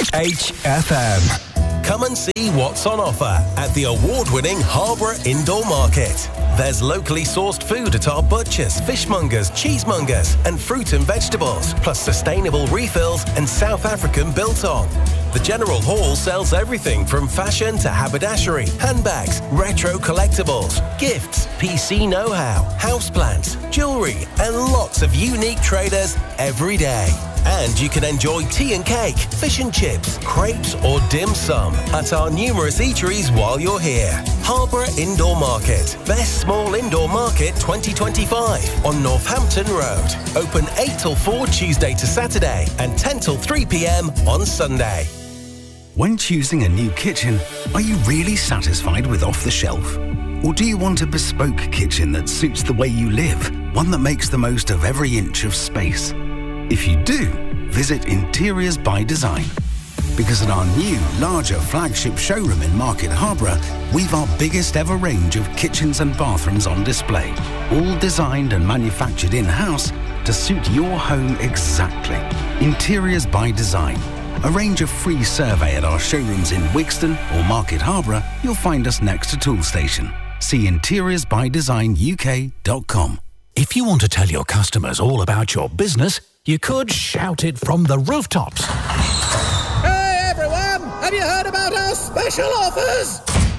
HFM. Come and see what's on offer at the award-winning Harborough Indoor Market. There's locally sourced food at our butchers, fishmongers, cheesemongers and fruit and vegetables, plus sustainable refills and South African biltong. The General Hall sells everything from fashion to haberdashery, handbags, retro collectibles, gifts, PC know-how, houseplants, jewellery and lots of unique traders every day. And you can enjoy tea and cake, fish and chips, crepes or dim sum at our numerous eateries while you're here. Harborough Indoor Market. Best Small Indoor Market 2025 on Northampton Road. Open 8 till 4 Tuesday to Saturday and 10 till 3 p.m. on Sunday. When choosing a new kitchen, are you really satisfied with off the shelf? Or do you want a bespoke kitchen that suits the way you live? One that makes the most of every inch of space? If you do, visit Interiors by Design. Because at our new, larger flagship showroom in Market Harborough, we've our biggest ever range of kitchens and bathrooms on display, all designed and manufactured in-house to suit your home exactly. Interiors by Design. Arrange a free survey at our showrooms in Wigston or Market Harborough. You'll find us next to Toolstation. See interiorsbydesignuk.com. If you want to tell your customers all about your business, you could shout it from the rooftops. Hey everyone! Have you heard about our special offers?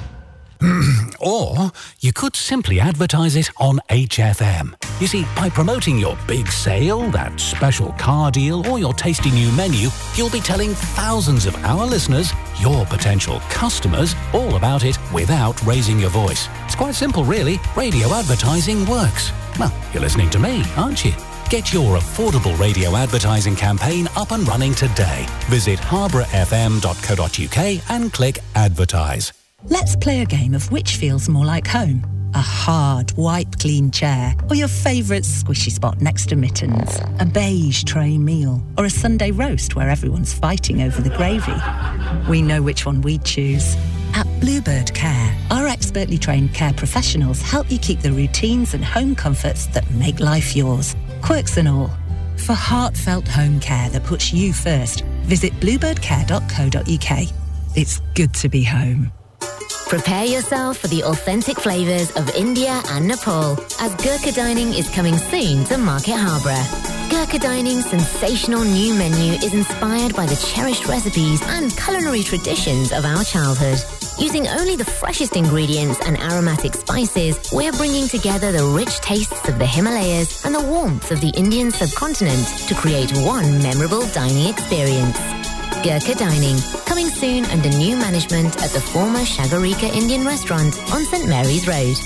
Or you could simply advertise it on HFM. You see, by promoting your big sale, that special car deal, or your tasty new menu, you'll be telling thousands of our listeners, your potential customers, all about it without raising your voice. It's quite simple, really. Radio advertising works. Well, you're listening to me, aren't you? Get your affordable radio advertising campaign up and running today. Visit harbourfm.co.uk and click Advertise. Let's play a game of which feels more like home. A hard, wipe-clean chair, or your favourite squishy spot next to mittens. A beige tray meal, or a Sunday roast where everyone's fighting over the gravy. We know which one we'd choose. At Bluebird Care, our expertly trained care professionals help you keep the routines and home comforts that make life yours. Quirks and all. For heartfelt home care that puts you first, visit bluebirdcare.co.uk. It's good to be home. Prepare yourself for the authentic flavours of India and Nepal, as Gurkha Dining is coming soon to Market Harborough. Gurkha Dining's sensational new menu is inspired by the cherished recipes and culinary traditions of our childhood. Using only the freshest ingredients and aromatic spices, we're bringing together the rich tastes of the Himalayas and the warmth of the Indian subcontinent to create one memorable dining experience. Gurkha Dining, coming soon under new management at the former Shagarika Indian restaurant on St Mary's Road.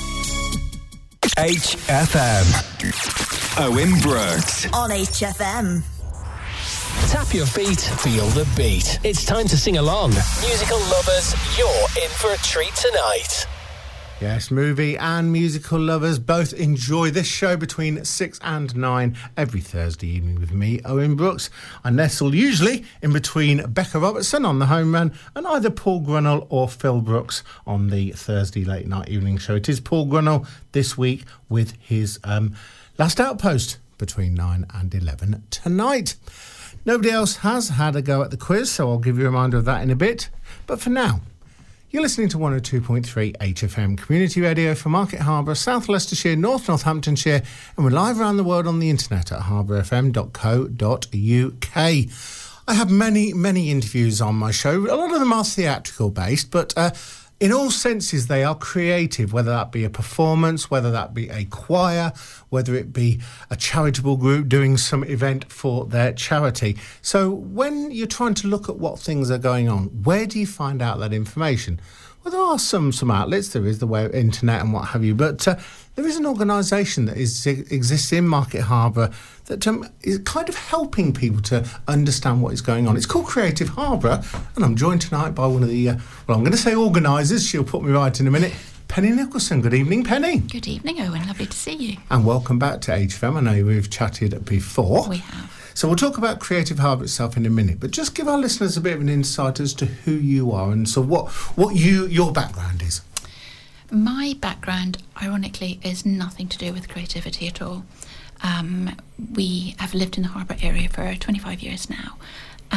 HFM. Owen Brooks. On HFM. Tap your feet, feel the beat. It's time to sing along. Musical lovers, you're in for a treat tonight. Yes, movie and musical lovers both enjoy this show between 6 and 9 every Thursday evening with me, Owen Brooks. I nestle usually in between Becca Robertson on the home run and either Paul Grunnell or Phil Brooks on the Thursday late night evening show. It is Paul Grunnell this week with his Last Outpost between 9 and 11 tonight. Nobody else has had a go at the quiz, so I'll give you a reminder of that in a bit. But for now, you're listening to 102.3 HFM Community Radio for Market Harborough, South Leicestershire, North Northamptonshire, and we're live around the world on the internet at harbourfm.co.uk. I have many interviews on my show. A lot of them are theatrical based, but in all senses they are creative, whether that be a performance, whether that be a choir, whether it be a charitable group doing some event for their charity. So when you're trying to look at what things are going on, where do you find out that information? Well, there are some outlets. There is the web, internet and what have you, but there is an organisation that exists in Market Harborough that is kind of helping people to understand what is going on. It's called Creative Harborough, and I'm joined tonight by one of the, I'm going to say organisers. She'll put me right in a minute. Penny Nicholson. Good evening, Penny. Good evening, Owen. Lovely to see you. And welcome back to HFM. I know we've chatted before. We have. So we'll talk about Creative Harborough itself in a minute, but just give our listeners a bit of an insight as to who you are and so what your background is. My background, ironically, is nothing to do with creativity at all. We have lived in the Harbour area for 25 years now,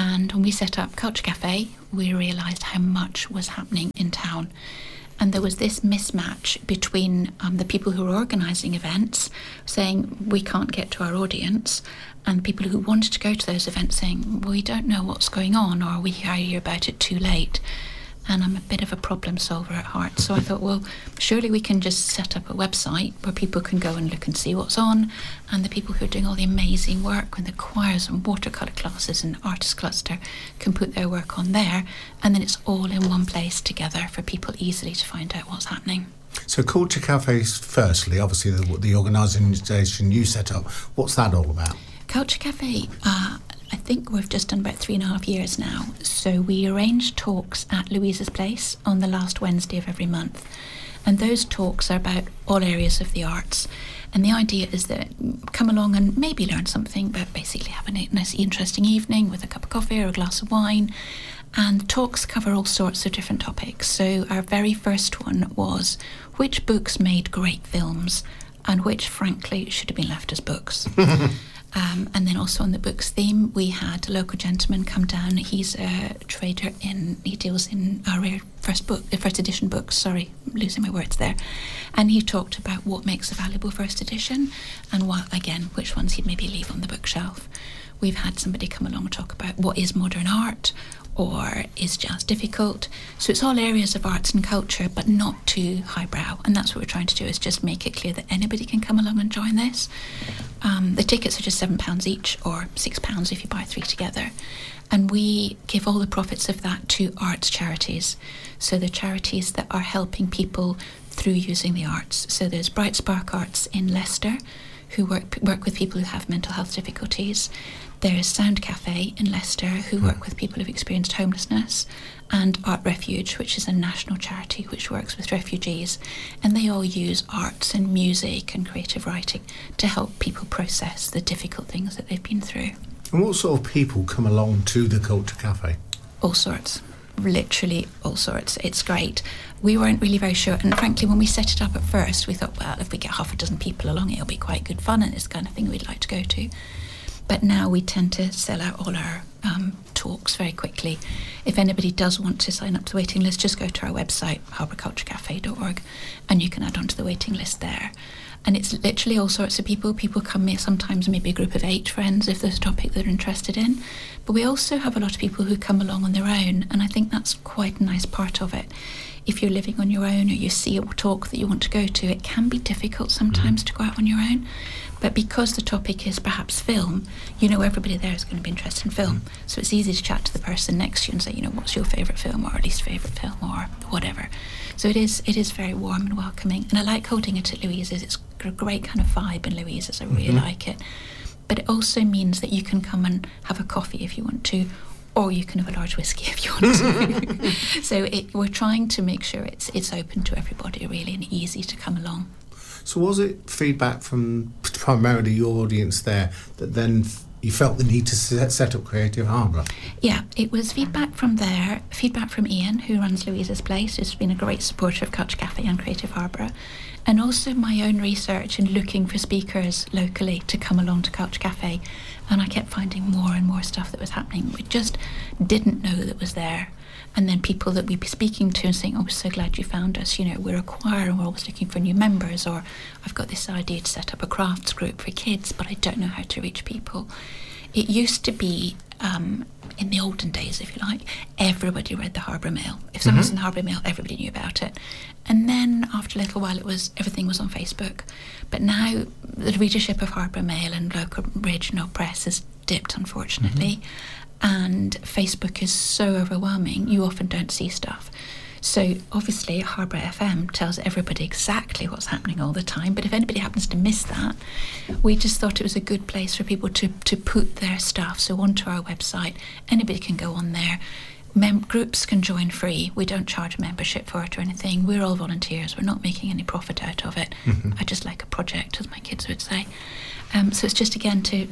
And when we set up Culture Cafe, we realised how much was happening in town. And there was this mismatch between the people who were organising events saying we can't get to our audience, and people who wanted to go to those events saying we don't know what's going on, or we hear about it too late. And I'm a bit of a problem solver at heart, so I thought, well, surely we can just set up a website where people can go and look and see what's on, and the people who are doing all the amazing work and the choirs and watercolour classes and artist cluster can put their work on there, and then it's all in one place together for people easily to find out what's happening. So Culture Cafe, firstly, obviously the organisation you set up, what's that all about? Culture Cafe, I think we've just done about 3.5 years now. So we arrange talks at Louisa's Place on the last Wednesday of every month. And those talks are about all areas of the arts. And the idea is that come along and maybe learn something, but basically have a nice, interesting evening with a cup of coffee or a glass of wine. And talks cover all sorts of different topics. So our very first one was which books made great films and which, frankly, should have been left as books. And then also on the books theme, we had a local gentleman come down. He's a trader he deals in our first edition books. Sorry, I'm losing my words there. And he talked about what makes a valuable first edition and which ones he'd maybe leave on the bookshelf. We've had somebody come along and talk about what is modern art, or is jazz difficult. So it's all areas of arts and culture, but not too highbrow. And that's what we're trying to do, is just make it clear that anybody can come along and join this. The tickets are just £7 each, or £6 if you buy 3 together. And we give all the profits of that to arts charities. So the charities that are helping people through using the arts. So there's Bright Spark Arts in Leicester, who work with people who have mental health difficulties. There is Sound Cafe in Leicester, who work with people who've experienced homelessness, and Art Refuge, which is a national charity which works with refugees. And they all use arts and music and creative writing to help people process the difficult things that they've been through. And what sort of people come along to the Culture Cafe? All sorts. Literally all sorts. It's great. We weren't really very sure, and frankly when we set it up at first we thought, well, if we get 6 people along it'll be quite good fun and it's the kind of thing we'd like to go to. But now we tend to sell out all our talks very quickly. If anybody does want to sign up to the waiting list, just go to our website, harbourculturecafe.org, and you can add on to the waiting list there. And it's literally all sorts of people. People come here, sometimes maybe a group of 8 friends if there's a topic they're interested in. But we also have a lot of people who come along on their own, and I think that's quite a nice part of it. If you're living on your own or you see a talk that you want to go to, it can be difficult sometimes to go out on your own. But because the topic is perhaps film, you know everybody there is going to be interested in film. So it's easy to chat to the person next to you and say, what's your favourite film or least favourite film or whatever. So it is very warm and welcoming. And I like holding it at Louisa's. It's got a great kind of vibe in Louisa's. I really like it. But it also means that you can come and have a coffee if you want to, or you can have a large whiskey if you want to. So we're trying to make sure it's open to everybody really and easy to come along. So was it feedback from primarily your audience there that then you felt the need to set up Creative Harbour? Yeah, it was feedback from there, feedback from Ian, who runs Louisa's Place, who's been a great supporter of Culture Cafe and Creative Harbour, and also my own research and looking for speakers locally to come along to Culture Cafe. And I kept finding more and more stuff that was happening. We just didn't know that was there. And then people that we'd be speaking to and saying, we're so glad you found us. We're a choir and we're always looking for new members. Or I've got this idea to set up a crafts group for kids, but I don't know how to reach people. It used to be, in the olden days, if you like, everybody read the Harbour Mail. If someone was in the Harbour Mail, everybody knew about it. And then after a little while, everything was on Facebook. But now the readership of Harbour Mail and local regional press has dipped, unfortunately. And Facebook is so overwhelming, you often don't see stuff. So obviously Harbour FM tells everybody exactly what's happening all the time, but if anybody happens to miss that, we just thought it was a good place for people to put their stuff. So onto our website, anybody can go on there. Groups can join free. We don't charge membership for it or anything. We're all volunteers. We're not making any profit out of it. I just like a project, as my kids would say. So it's just, again, to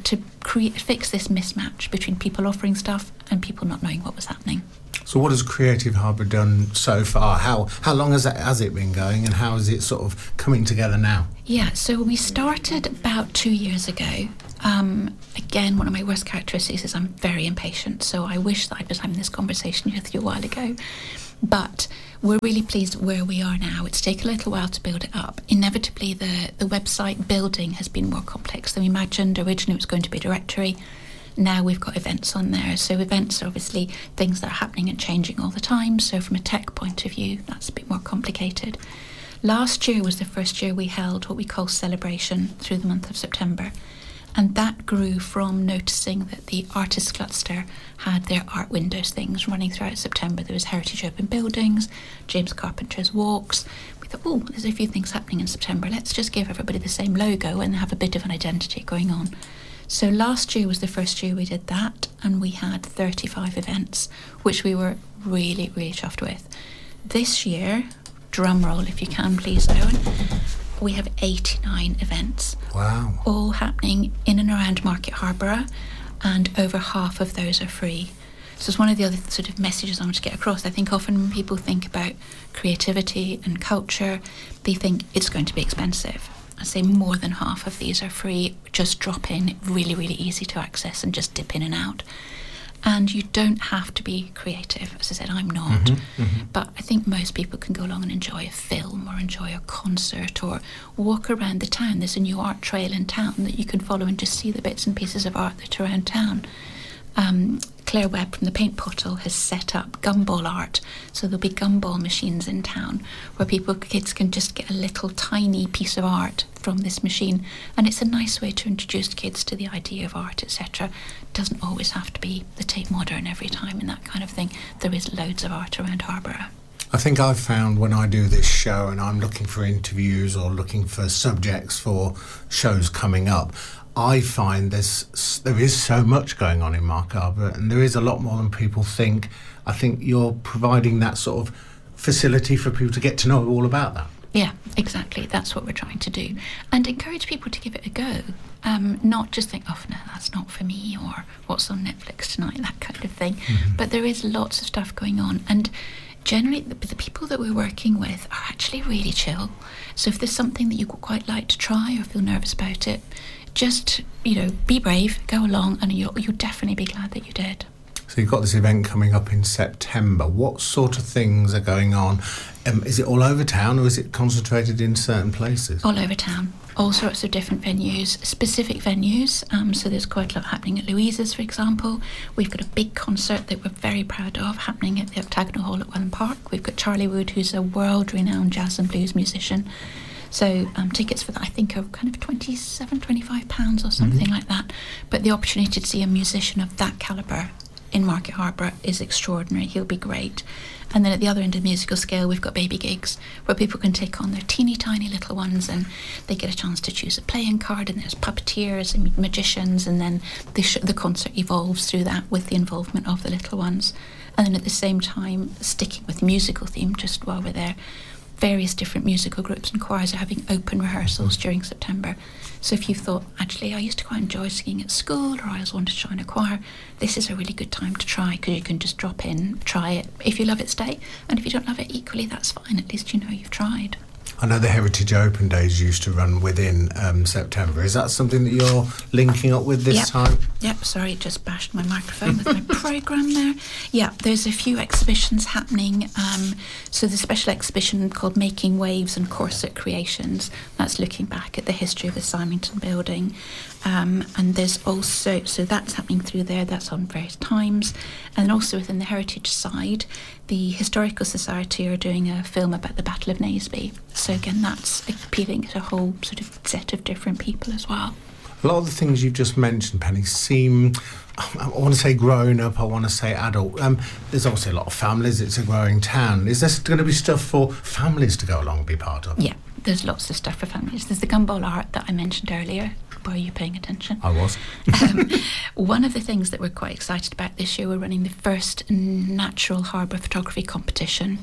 fix this mismatch between people offering stuff and people not knowing what was happening. So what has Creative Harbour done so far? How long has it been going, and how is it sort of coming together now? Yeah, so we started about 2 years ago, Again, one of my worst characteristics is I'm very impatient, so I wish that I was having this conversation with you a while ago. But we're really pleased where we are now. It's taken a little while to build it up. Inevitably, the website building has been more complex than we imagined. Originally, it was going to be a directory. Now we've got events on there. So events are obviously things that are happening and changing all the time. So from a tech point of view, that's a bit more complicated. Last year was the first year we held what we call Celebration through the month of September. And that grew from noticing that the Artists Cluster had their art windows things running throughout September. There was Heritage Open Buildings, James Carpenter's Walks. We thought, there's a few things happening in September. Let's just give everybody the same logo and have a bit of an identity going on. So last year was the first year we did that, and we had 35 events, which we were really, really chuffed with. This year, drum roll if you can please, Owen, we have 89 events. Wow. All happening in and around Market Harborough, and over half of those are free. So it's one of the other sort of messages I want to get across. I think often when people think about creativity and culture, they think it's going to be expensive. I say more than half of these are free, just drop in, really, really easy to access and just dip in and out. And you don't have to be creative. As I said, I'm not. But I think most people can go along and enjoy a film or enjoy a concert or walk around the town. There's a new art trail in town that you can follow and just see the bits and pieces of art that are around town. Claire Webb from the Paint Portal has set up gumball art, so there'll be gumball machines in town where kids can just get a little tiny piece of art from this machine, and it's a nice way to introduce kids to the idea of art, etc. It doesn't always have to be the Tate Modern every time and that kind of thing. There is loads of art around Harborough. I think I've found when I do this show and I'm looking for interviews or looking for subjects for shows coming up, I find there is so much going on in Market Harborough, and there is a lot more than people think. I think you're providing that sort of facility for people to get to know all about that. Yeah, exactly. That's what we're trying to do. And encourage people to give it a go. Not just think, no, that's not for me, or what's on Netflix tonight, that kind of thing. But there is lots of stuff going on. And generally, the people that we're working with are actually really chill. So if there's something that you would quite like to try or feel nervous about it, just, be brave, go along, and you'll definitely be glad that you did. So you've got this event coming up in September. What sort of things are going on? Is it all over town, or is it concentrated in certain places? All over town. All sorts of different venues, specific venues. So there's quite a lot happening at Louisa's, for example. We've got a big concert that we're very proud of happening at the Octagonal Hall at Welland Park. We've got Charlie Wood, who's a world-renowned jazz and blues musician. So tickets for that, I think, are kind of £25 or something like that. But the opportunity to see a musician of that calibre in Market Harborough is extraordinary. He'll be great. And then at the other end of the musical scale, we've got baby gigs where people can take on their teeny tiny little ones, and they get a chance to choose a playing card, and there's puppeteers and magicians, and then the concert evolves through that with the involvement of the little ones. And then at the same time, sticking with the musical theme just while we're there, various different musical groups and choirs are having open rehearsals during September. So if you thought, actually, I used to quite enjoy singing at school, or I always wanted to join a choir, this is a really good time to try, because you can just drop in, try it. If you love it, stay. And if you don't love it, equally, that's fine. At least you know you've tried. I know the Heritage Open Days used to run within September. Is that something that you're linking up with this time? Yep, sorry, just bashed my microphone with my programme there. Yeah, there's a few exhibitions happening. So the special exhibition called Making Waves and Corset Creations, that's looking back at the history of the Symington building. And there's also, so that's happening through there, that's on various times. And then also within the heritage side, the Historical Society are doing a film about the Battle of Naseby. So again, that's appealing to a whole sort of set of different people as well. A lot of the things you've just mentioned, Penny, seem, I want to say grown up, I want to say adult. There's obviously a lot of families, it's a growing town. Is there going to be stuff for families to go along and be part of? Yeah, there's lots of stuff for families. There's the gumball art that I mentioned earlier. Were you paying attention? I was. One of the things that we're quite excited about this year, we're running the first natural harbour photography competition.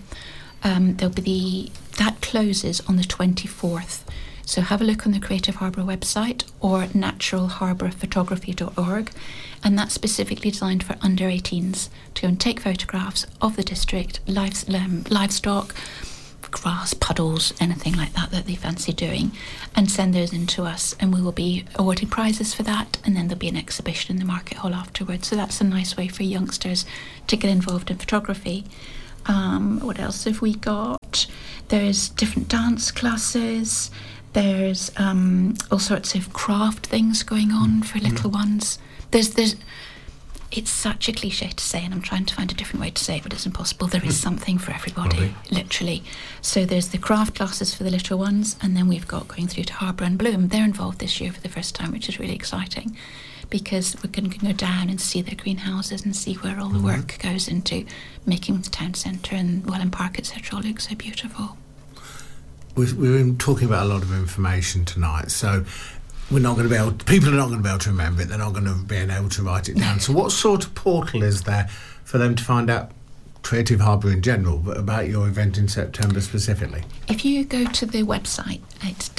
That closes on the 24th. So have a look on the Creative Harbour website or naturalharbourphotography.org, and that's specifically designed for under 18s to go and take photographs of the district, livestock, grass, puddles, anything like that they fancy doing, and send those in to us, and we will be awarding prizes for that, and then there'll be an exhibition in the market hall afterwards. So that's a nice way for youngsters to get involved in photography. What else have we got? There's different dance classes. There's all sorts of craft things going on for little ones. It's such a cliche to say, and I'm trying to find a different way to say it, but it's impossible. There is something for everybody, literally. So there's the craft classes for the little ones, and then we've got going through to Harbour and Bloom. They're involved this year for the first time, which is really exciting, because we're going to go down and see their greenhouses and see where all the work goes into making the town centre and Welland Park, etc. all look so beautiful. We're talking about a lot of information tonight, so we're not going to be able. People are not going to be able to remember it. They're not going to be able to write it down. So, what sort of portal is there for them to find out Creative Harbour in general, but about your event in September specifically? If you go to the website, it's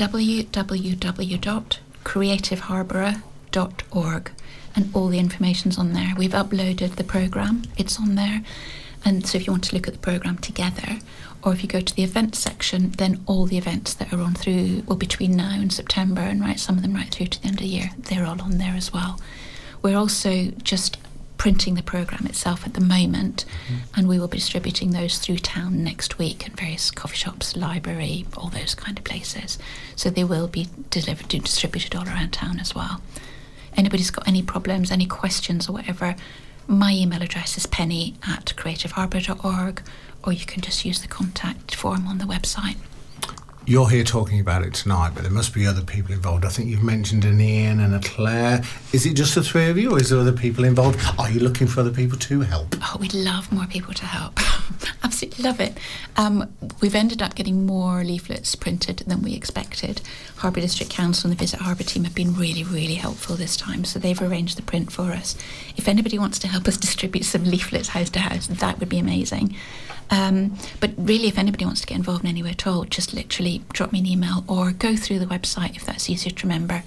www.creativeharborough.org, and all the information's on there. We've uploaded the programme. It's on there, and so if you want to look at the programme together, or if you go to the events section, then all the events that are on through, well, between now and September, and some of them right through to the end of the year, they're all on there as well. We're also just printing the programme itself at the moment, and we will be distributing those through town next week in various coffee shops, library, all those kind of places. So they will be distributed all around town as well. Anybody's got any problems, any questions or whatever, my email address is penny@creativeharborough.org, or you can just use the contact form on the website. You're here talking about it tonight, but there must be other people involved. I think you've mentioned an Ian and a Claire. Is it just the three of you, or is there other people involved? Are you looking for other people to help? Oh, we'd love more people to help. Absolutely love it. We've ended up getting more leaflets printed than we expected. Harbour District Council and the Visit Harbour team have been really, really helpful this time, so they've arranged the print for us. If anybody wants to help us distribute some leaflets house to house, that would be amazing. But really, if anybody wants to get involved in any way at all, just literally drop me an email or go through the website if that's easier to remember.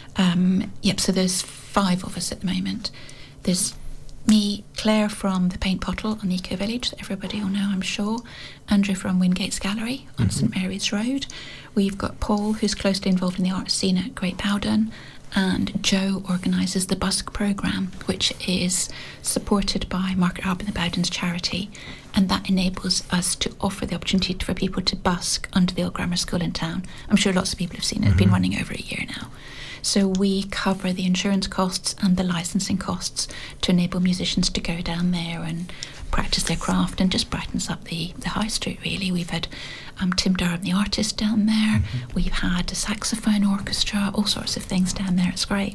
So there's 5 of us at the moment. There's me, Claire from the Paint Pottle on the Eco Village, that everybody will know, I'm sure. Andrew from Wingates Gallery on St Mary's Road. We've got Paul, who's closely involved in the art scene at Great Bowden. And Joe organises the Busk programme, which is supported by Market Harbour and the Bowdens charity, and that enables us to offer the opportunity for people to busk under the old grammar school in town. I'm sure lots of people have seen it. It's been running over a year now. So we cover the insurance costs and the licensing costs to enable musicians to go down there and practice their craft, and just brightens up the high street, really. We've had Tim Durham, the artist, down there. We've had a saxophone orchestra, all sorts of things down there. It's great.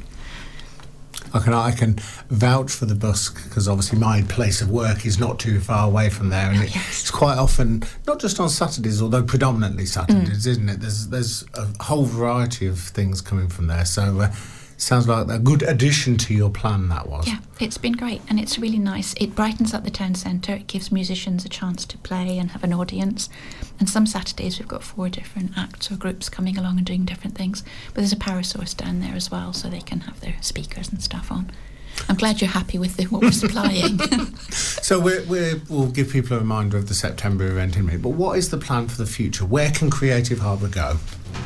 I can vouch for the Busk, because obviously my place of work is not too far away from there, and it's quite often, not just on Saturdays, although predominantly Saturdays, isn't it? There's a whole variety of things coming from there, so sounds like a good addition to your plan, that was. Yeah, it's been great, and it's really nice. It brightens up the town centre. It gives musicians a chance to play and have an audience. And some Saturdays we've got 4 different acts or groups coming along and doing different things. But there's a power source down there as well, so they can have their speakers and stuff on. I'm glad you're happy with what we're supplying. So we'll give people a reminder of the September event in a minute. But what is the plan for the future? Where can Creative Harbour go?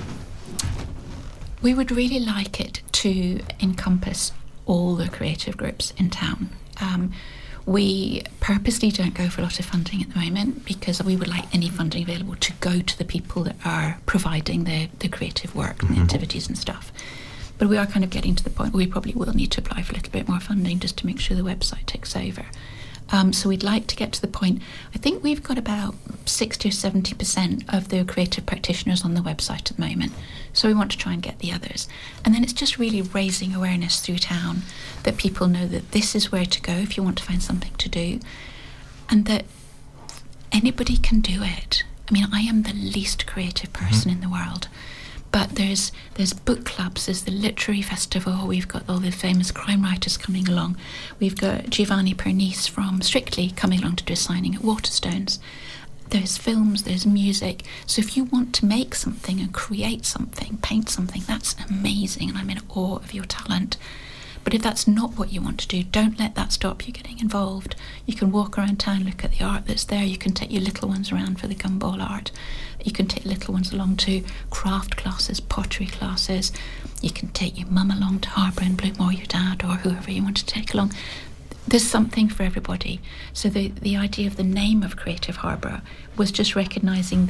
We would really like it to encompass all the creative groups in town. We purposely don't go for a lot of funding at the moment, because we would like any funding available to go to the people that are providing the creative work and the activities and stuff. But we are kind of getting to the point where we probably will need to apply for a little bit more funding just to make sure the website takes over. So we'd like to get to the point, I think we've got about 60 or 70% of the creative practitioners on the website at the moment. So we want to try and get the others. And then it's just really raising awareness through town, that people know that this is where to go if you want to find something to do, and that anybody can do it. I mean, I am the least creative person in the world. But there's book clubs, there's the literary festival, we've got all the famous crime writers coming along. We've got Giovanni Pernice from Strictly coming along to do a signing at Waterstones. There's films, there's music. So if you want to make something and create something, paint something, that's amazing, and I'm in awe of your talent. But if that's not what you want to do, don't let that stop you getting involved. You can walk around town, look at the art that's there. You can take your little ones around for the gumball art. You can take little ones along to craft classes, pottery classes. You can take your mum along to Harbour in Bloom, or your dad, or whoever you want to take along. There's something for everybody. So the idea of the name of Creative Harbour was just recognising